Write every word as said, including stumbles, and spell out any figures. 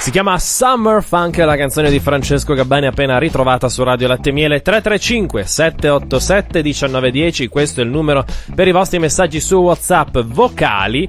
Si chiama Summer Funk, la canzone di Francesco Gabbani appena ritrovata su Radio Latte Miele. Tre tre cinque sette otto sette uno nove uno zero, questo è il numero per i vostri messaggi su WhatsApp vocali.